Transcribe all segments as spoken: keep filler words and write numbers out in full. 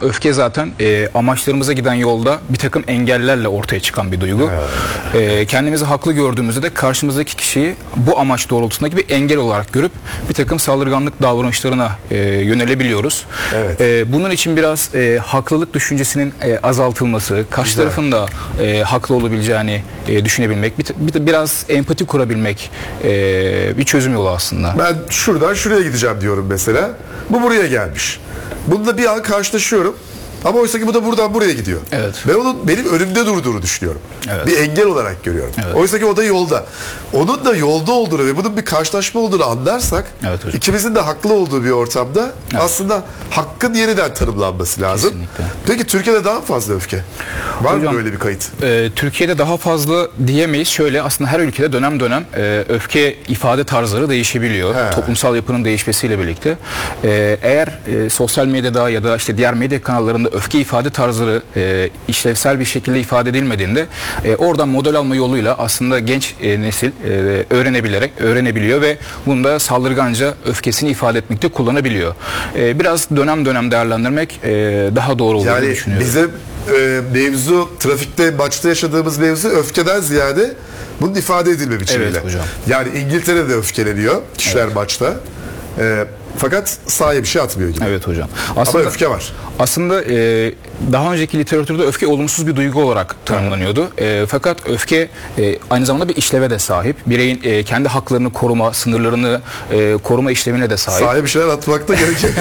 öfke zaten e, amaçlarımıza giden yolda bir takım engellerle ortaya çıkan bir duygu. Evet. E, kendimizi haklı gördüğümüzde de karşımızdaki kişiyi bu amaç doğrultusundaki bir engel olarak görüp bir takım saldırganlık davranışlarına e, yönelebiliyoruz. Evet. E, bunun için biraz e, haklılık düşüncesinin e, azaltılması, karşı Güzel. tarafın da e, haklı olabileceğini e, düşünebilmek, bir, bir, biraz empati kurabilmek e, bir çözüm yolu aslında. Ben şuradan şuraya gideceğim diyorum mesela. Bu buraya gelmiş. Bununla bir an karşılaşıyorum. Ama oysa ki bu da buradan buraya gidiyor. Evet. Ben onun benim önümde durduğunu düşünüyorum. Evet. Bir engel olarak görüyorum. Evet. Oysa ki o da yolda. Onun da yolda olduğunu ve bunun bir karşılaşma olduğunu anlarsak, evet, ikimizin de haklı olduğu bir ortamda evet. aslında hakkın yeniden tanımlanması lazım. Kesinlikle. Peki Türkiye'de daha fazla öfke? Var Hocam, mı böyle bir kayıt? E, Türkiye'de daha fazla diyemeyiz. Şöyle, aslında her ülkede dönem dönem e, öfke ifade tarzları değişebiliyor. He. Toplumsal yapının değişmesiyle birlikte. E, eğer e, sosyal medyada ya da işte diğer medya kanallarında öfke ifade tarzları e, işlevsel bir şekilde ifade edilmediğinde e, oradan model alma yoluyla aslında genç e, nesil e, öğrenebilerek öğrenebiliyor ve bunda saldırganca öfkesini ifade etmekte kullanabiliyor. E, biraz dönem dönem değerlendirmek e, daha doğru olduğunu yani düşünüyorum. Bizim e, mevzu, trafikte maçta yaşadığımız mevzu öfkeden ziyade bunun ifade edilme biçimiyle. Evet hocam. Yani İngiltere'de öfkeleniyor kişiler evet. maçta. E, fakat sahaya bir şey atmıyor gibi. Evet hocam. Aslında, ama öfke var. Aslında e, daha önceki literatürde öfke olumsuz bir duygu olarak tanımlanıyordu. E, fakat öfke e, aynı zamanda bir işleve de sahip. Bireyin e, kendi haklarını koruma, sınırlarını e, koruma işlevine de sahip. Sahaya bir şeyler atmakta gerekiyor.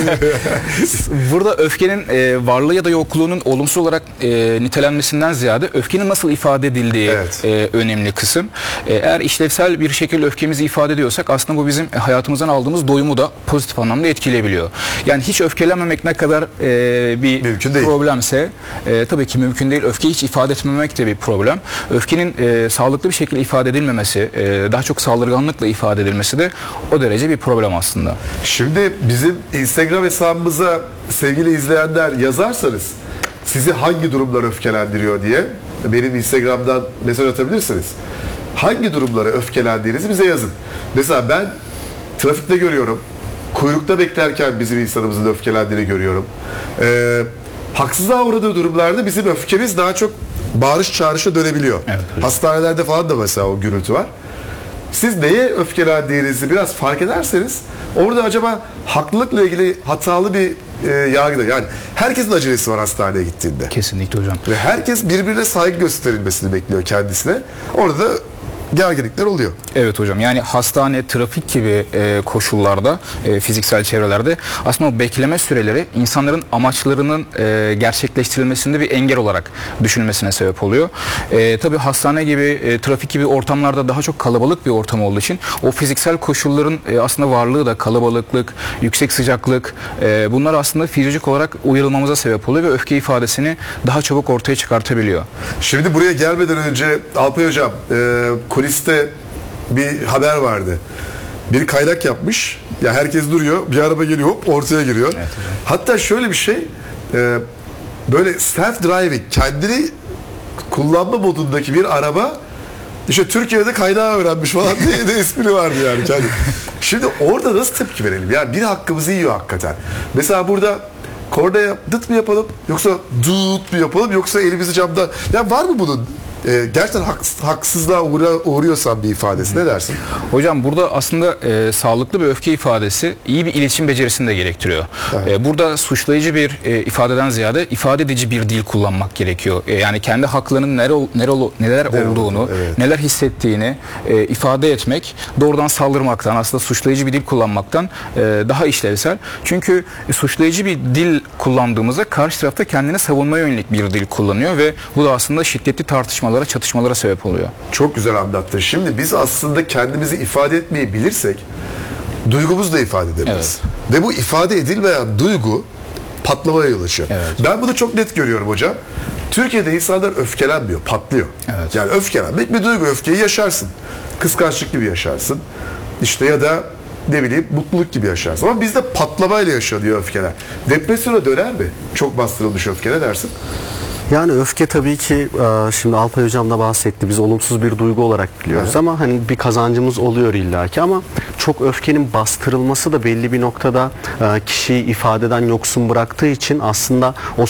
Burada öfkenin e, varlığı ya da yokluğunun olumsuz olarak e, nitelenmesinden ziyade öfkenin nasıl ifade edildiği evet. e, önemli kısım. E, eğer işlevsel bir şekilde öfkemizi ifade ediyorsak aslında bu bizim hayatımızdan aldığımız doyumu da pozitif anlamda etkileyebiliyor. Yani hiç öfkelenmemek ne kadar e, bir mümkün problemse e, tabii ki mümkün değil. Öfkeyi hiç ifade etmemek de bir problem. Öfkenin e, sağlıklı bir şekilde ifade edilmemesi, e, daha çok saldırganlıkla ifade edilmesi de o derece bir problem aslında. Şimdi bizim Instagram hesabımıza sevgili izleyenler yazarsanız sizi hangi durumlar öfkelendiriyor diye benim Instagram'dan mesaj atabilirsiniz. Hangi durumlara öfkelendiğinizi bize yazın. Mesela ben trafikte görüyorum. Kuyrukta beklerken bizim insanımızın öfkelendiğini görüyorum. Ee, haksızlığa uğradığı durumlarda bizim öfkemiz daha çok bağırış çağrışa dönebiliyor. Evet, hastanelerde falan da mesela o gürültü var. Siz neye öfkelendiğinizi biraz fark ederseniz orada acaba haklılıkla ilgili hatalı bir e, yargıda, yani herkesin acelesi var hastaneye gittiğinde. Kesinlikle hocam. Ve herkes birbirine saygı gösterilmesini bekliyor kendisine. Orada da gerginlikler oluyor. Evet hocam, yani hastane, trafik gibi e, koşullarda, e, fiziksel çevrelerde aslında o bekleme süreleri insanların amaçlarının e, gerçekleştirilmesinde bir engel olarak düşünülmesine sebep oluyor. E, tabii hastane gibi, e, trafik gibi ortamlarda daha çok kalabalık bir ortam olduğu için o fiziksel koşulların e, aslında varlığı da kalabalıklık, yüksek sıcaklık, e, bunlar aslında fizyolojik olarak uyarılmamıza sebep oluyor ve öfke ifadesini daha çabuk ortaya çıkartabiliyor. Şimdi buraya gelmeden önce Alpay Hocam, e, kuliste bir haber vardı. Biri kaynak yapmış. Ya herkes duruyor. Bir araba geliyor, hop ortaya giriyor. Evet, hatta şöyle bir şey, e, böyle self driving, kendini kullanma modundaki bir araba işte Türkiye'de kaynağı öğrenmiş falan diye de espri vardı yani. yani. Şimdi orada nasıl tepki verelim? Yani biri hakkımızı yiyor hakikaten. Mesela burada kornaya dıt mı yapalım yoksa dut mu yapalım yoksa elimizi camdan, ya var mı bunun e, gerçekten haksız, haksızlığa uğra, uğruyorsan bir ifadesi, ne dersin? Hocam burada aslında e, sağlıklı bir öfke ifadesi iyi bir iletişim becerisini de gerektiriyor. Evet. E, burada suçlayıcı bir e, ifadeden ziyade ifade edici bir dil kullanmak gerekiyor. E, yani kendi haklarının nere, nere, neler Nere olduğunu, evet. neler hissettiğini e, ifade etmek, doğrudan saldırmaktan, aslında suçlayıcı bir dil kullanmaktan e, daha işlevsel. Çünkü e, suçlayıcı bir dil kullandığımızda karşı tarafta kendini savunmaya yönelik bir dil kullanıyor ve bu da aslında şiddetli tartışmalara, çatışmalara sebep oluyor. Çok güzel anlattın. Şimdi biz aslında kendimizi ifade etmeyi bilirsek duygumuzu da ifade edebiliriz. Evet. Ve bu ifade edilmeyen duygu patlamaya yol açıyor. Evet. Ben bunu çok net görüyorum hocam. Türkiye'de insanlar öfkelenmiyor, patlıyor. Evet. Yani öfkelenmek bir duygu. Öfkeyi yaşarsın. Kıskançlık gibi yaşarsın. İşte ya da ne bileyim mutluluk gibi yaşarsın. Ama bizde patlamayla yaşanıyor öfkeler. Depresyona döner mi? Çok bastırılmış öfke, ne dersin? Yani öfke tabii ki şimdi Alpay Hocam da bahsetti. Biz olumsuz bir duygu olarak biliyoruz, evet. ama hani bir kazancımız oluyor illaki, ama çok öfkenin bastırılması da belli bir noktada kişiyi ifadeden yoksun bıraktığı için aslında o